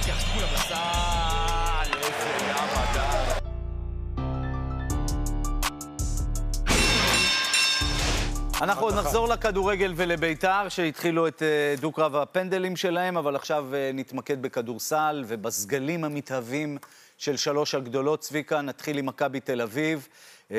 פותח את כולם לסל, איזה ים אדם. אנחנו עוד נחזור לכדורגל ולביתר, שהתחילו את דו-קרב הפנדלים שלהם, אבל עכשיו נתמקד בכדורסל ובסגלים המתהווים של שלוש הגדולות. צביקה, נתחיל עם מכבי תל אביב.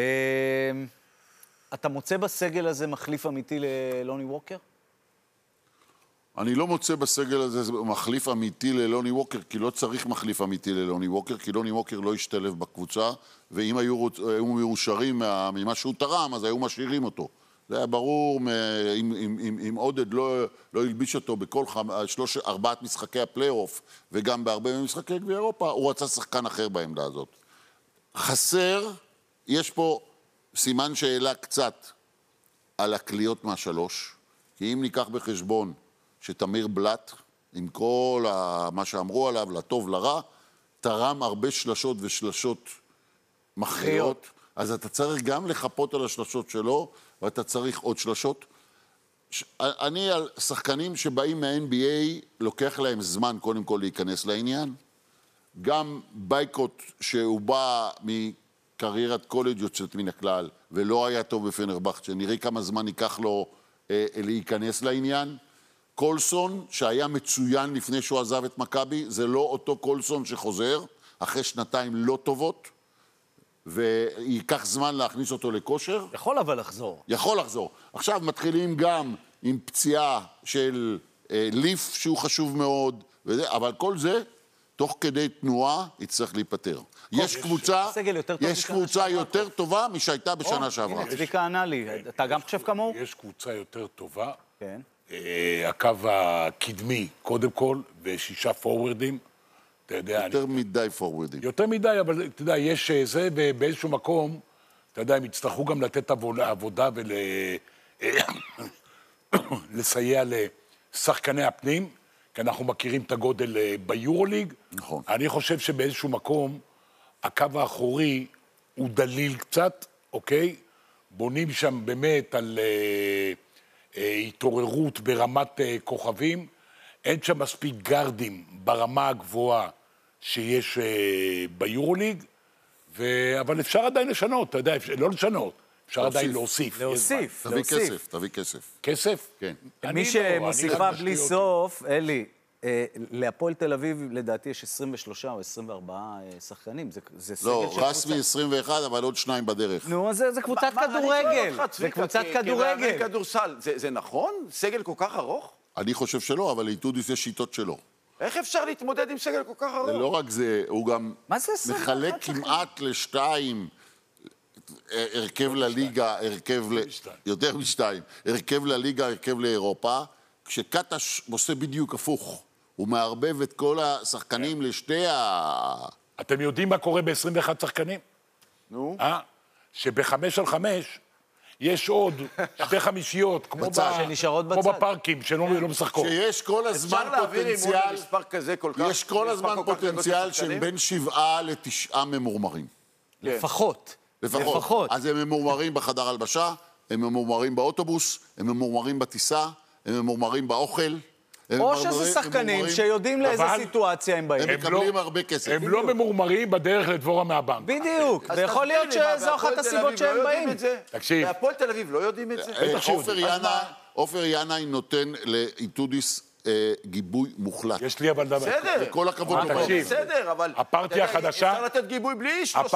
אתה מוצא בסגל הזה מחליף אמיתי ללוני ווקר? אני לא מוצא בסגל הזה מחליף אמיתי ללוני ווקר, כי לא צריך מחליף אמיתי ללוני ווקר, כי לוני ווקר לא השתלב בקבוצה, ואם היו מאושרים ממה שהוא תרם, אז היו משאירים אותו. זה היה ברור, אם עודד לא ילביש אותו בכל 4 משחקי הפלייאוף, וגם בהרבה משחקי גביע אירופה, הוא רצה שחקן אחר בעמדה הזאת. חסר, יש פה סימן שאלה קצת על הקליות מהשלוש, כי אם ניקח בחשבון שתמיר בלט, עם כל מה שאמרו עליו, לטוב, לרע, תרם הרבה שלשות ושלשות מכריעות, אז אתה צריך גם לחפות על השלשות שלו, ואתה צריך עוד שלשות. אני על שחקנים שבאים מה-NBA, לוקח להם זמן קודם כל להיכנס לעניין. גם בייקוט, שהוא בא מקריירת קולג' יוצאת מן הכלל, ולא היה טוב בפנרבכצ'ה, שנראה כמה זמן ייקח לו להיכנס לעניין. קולסון, שהיה מצוין לפני שהוא עזב את מכבי, זה לא אותו קולסון שחוזר, אחרי שנתיים לא טובות, וייקח זמן להכניס אותו לכושר. יכול אבל לחזור. יכול לחזור. עכשיו מתחילים גם עם פציעה של ליף, שהוא חשוב מאוד, אבל כל זה, תוך כדי תנועה, יצטרך להיפטר. יש קבוצה יותר טובה משהייתה בשנה שעברה. צביקה ענה לי, אתה גם חושב כמוהו? יש קבוצה יותר טובה. כן. הקו הקדמי, קודם כל, ו6 פורורדים. יותר מדי פורורדים. יותר מדי, אבל אתה יודע, יש זה, ובאיזשהו מקום, אתה יודע, הם יצטרכו גם לתת עבודה ולסייע לשחקני הפנים, כי אנחנו מכירים את הגודל ביורוליג. נכון. אני חושב שבאיזשהו מקום, הקו האחורי הוא דליל קצת, אוקיי? בונים שם באמת על התעוררות ברמת כוכבים. אין שם מספיק גרדים ברמה הגבוהה שיש ביורוליג, אבל אפשר עדיין לשנות, אתה יודע, לא לשנות, אפשר עדיין להוסיף. תביא כסף. כסף? כן. מי שמוסיפה בלי סוף, אלי, להפועל תל אביב, לדעתי, יש 23 או 24 שחקנים. לא, רסמי 21, אבל עוד 2 בדרך. נו, זה קבוצת כדורגל. זה קבוצת כדורגל. כדורסל, זה נכון? סגל כל כך ארוך? אני חושב שלא, אבל לאיטודיס יש שיטות שלו. איך אפשר להתמודד עם סגל כל כך ארוך? זה לא רק זה, הוא גם מחלק כמעט לשתיים, הרכב לליגה, יותר משתיים, הרכב לליגה, הרכב לאירופה, כשקטש עושה בדיוק הפוך. הוא מערבב את כל השחקנים לשתי אתם יודעים מה קורה ב-21 שחקנים? נו? שב5 על 5 יש עוד 2 חמישיות, כמו בפארקים, שלא משחקות. שיש כל הזמן פוטנציאל, יש כל הזמן פוטנציאל שהם בין 7 ל9 ממורמרים. לפחות. אז הם ממורמרים בחדר הלבשה, הם ממורמרים באוטובוס, הם ממורמרים בטיסה, הם ממורמרים באוכל. או שזה שחקנים שיודעים לאיזה סיטואציה הם באים. הם מקבלים הרבה כסף. הם לא ממורמרים בדרך לדבורה מהבנק. בדיוק, ויכול להיות שזו אחת הסיבות שהם באים. תקשיב. והפועל תל אביב לא יודעים את זה? עופר ינאי נותן לאיטודיס גיבוי מוחלט. יש לי אבל דבר. בסדר. וכל הכבוד. תקשיב. בסדר, אבל... הפרטיה החדשה... אפשר לתת גיבוי בלי 3